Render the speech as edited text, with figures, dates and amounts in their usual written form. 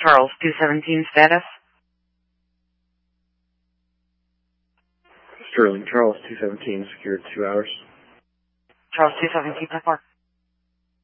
Charles 217 status. Sterling, Charles 217, secured 2 hours. Charles 217, 10-4.